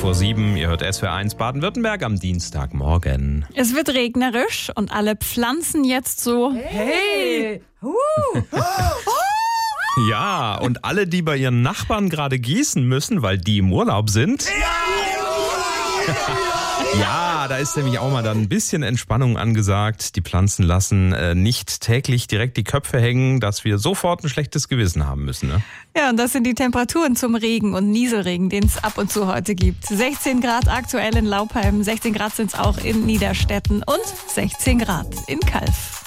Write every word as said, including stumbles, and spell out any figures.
vor sieben. Ihr hört S W R eins Baden-Württemberg am Dienstagmorgen. Es wird regnerisch und alle pflanzen jetzt so. Hey! Uh. Ja, und alle, die bei ihren Nachbarn gerade gießen müssen, weil die im Urlaub sind. Ja, da ist nämlich auch mal dann ein bisschen Entspannung angesagt. Die Pflanzen lassen äh, nicht täglich direkt die Köpfe hängen, dass wir sofort ein schlechtes Gewissen haben müssen. Ne? Ja, und das sind die Temperaturen zum Regen und Nieselregen, den es ab und zu heute gibt. sechzehn Grad aktuell in Laupheim, sechzehn Grad sind es auch in Niederstetten und sechzehn Grad in Calw.